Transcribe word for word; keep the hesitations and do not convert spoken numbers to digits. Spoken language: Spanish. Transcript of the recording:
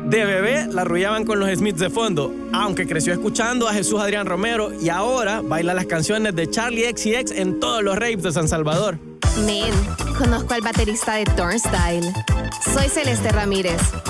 De bebé la arrullaban con los Smiths de fondo, aunque creció escuchando a Jesús Adrián Romero y ahora baila las canciones de Charlie X C X en todos los raves de San Salvador. Men, conozco al baterista de Turnstile. Soy Celeste Ramírez.